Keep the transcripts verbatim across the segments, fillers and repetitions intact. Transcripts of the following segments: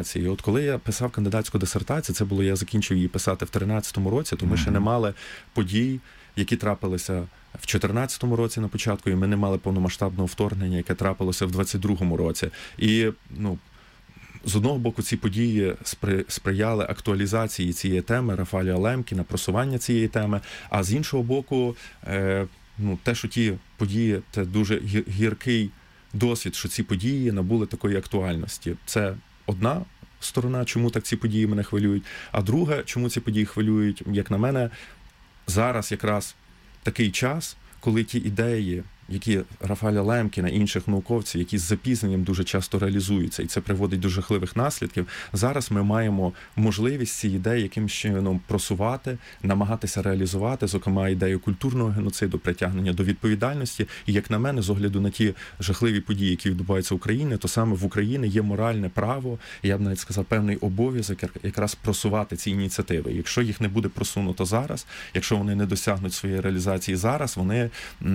дисертації. От коли я писав кандидатську дисертацію, це було, я закінчив її писати в тринадцятому році, то ми mm-hmm. ще не мали подій, які трапилися в чотирнадцятому році на початку, і ми не мали повномасштабного вторгнення, яке трапилося в двадцять другому році. І, ну, з одного боку, ці події спри... сприяли актуалізації цієї теми Рафаеля Лемкіна, просування цієї теми, а з іншого боку, е, ну, те, що ті події, це дуже гіркий досвід, що ці події набули такої актуальності. Це одна сторона, чому так ці події мене хвилюють, а друга, чому ці події хвилюють, як на мене, зараз якраз такий час, коли ті ідеї, які Рафаеля Лемкіна, інших науковців, які з запізненням дуже часто реалізуються, і це приводить до жахливих наслідків, зараз ми маємо можливість ці ідеї якимось чином просувати, намагатися реалізувати, зокрема ідею культурного геноциду, притягнення до відповідальності. І, як на мене, з огляду на ті жахливі події, які відбуваються в Україні, то саме в Україні є моральне право, я б навіть сказав, певний обов'язок якраз просувати ці ініціативи. Якщо їх не буде просунуто зараз, якщо вони не досягнуть своєї реалізації зараз, вони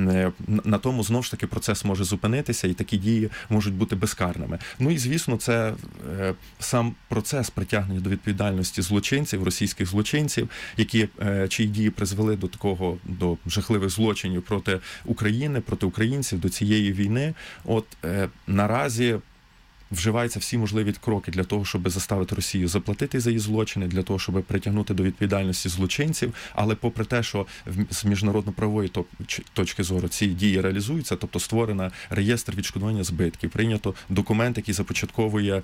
на тому, знову ж таки, процес може зупинитися, і такі дії можуть бути безкарними. Ну і, звісно, це е, сам процес притягнення до відповідальності злочинців, російських злочинців, які, е, чиї дії призвели до такого, до жахливих злочинів проти України, проти українців, до цієї війни. От е, наразі вживаються всі можливі кроки для того, щоб заставити Росію заплатити за її злочини, для того, щоб притягнути до відповідальності злочинців, але попри те, що з міжнародно-правової точки зору ці дії реалізуються, тобто створено реєстр відшкодування збитків, прийнято документ, який започатковує,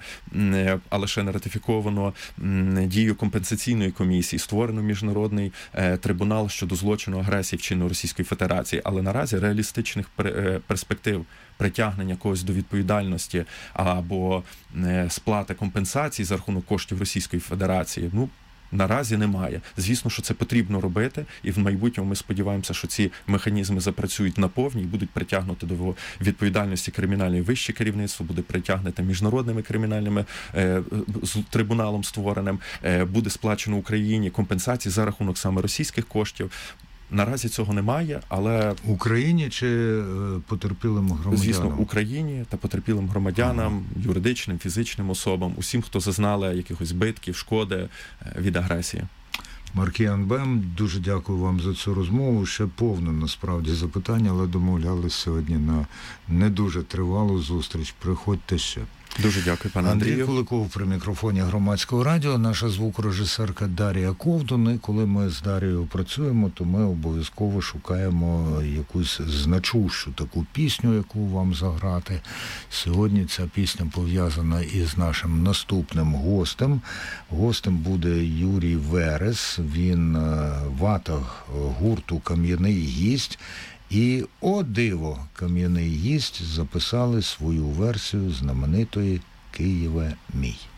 але ще не ратифіковано, дію компенсаційної комісії, створено міжнародний трибунал щодо злочину агресії вчиненої Російської Федерації, але наразі реалістичних перспектив притягнення когось до відповідальності або сплати компенсацій за рахунок коштів Російської Федерації, ну, наразі немає. Звісно, що це потрібно робити, і в майбутньому ми сподіваємося, що ці механізми запрацюють наповні і будуть притягнути до відповідальності кримінальної вище керівництво, буде притягнуте міжнародними кримінальними е, трибуналом створеним, е, буде сплачено Україні компенсації за рахунок саме російських коштів. Наразі цього немає, але... Україні чи потерпілим громадянам? Звісно, Україні та потерпілим громадянам, ага. юридичним, фізичним особам, усім, хто зазнали якихось збитків, шкоди від агресії. Маркіян Бем, дуже дякую вам за цю розмову. Ще повне, насправді, запитання, але домовлялися сьогодні на не дуже тривалу зустріч. Приходьте ще. Дуже дякую, пане Андрію. Андрій Куликов при мікрофоні Громадського радіо, наша звукорежисерка Дар'я Ковтун. І коли ми з Дар'єю працюємо, то ми обов'язково шукаємо якусь значущу таку пісню, яку вам заграти. Сьогодні ця пісня пов'язана із нашим наступним гостем. Гостем буде Юрій Верес, він ватаг гурту «Кам'яний гість». І, о диво, «Кам'яний гість» записали свою версію знаменитої «Києве мій».